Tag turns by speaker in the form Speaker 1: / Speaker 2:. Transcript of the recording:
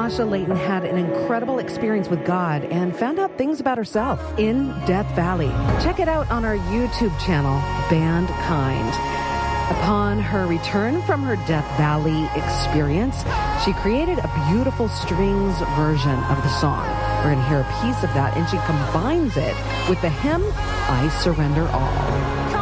Speaker 1: Natasha Layton had an incredible experience with God and found out things about herself in Death Valley. Check it out on our YouTube channel, Band Kind. Upon her return from her Death Valley experience, she created a beautiful strings version of the song. We're going to hear a piece of that, and she combines it with the hymn, I Surrender All.